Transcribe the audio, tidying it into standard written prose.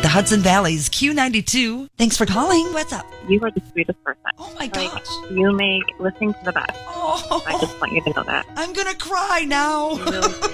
the Hudson Valley's Q92. Thanks for calling. What's up? You are the sweetest person. Oh my gosh. You make listening to the best. Oh, I just want you to know that. I'm going to cry now. You really do.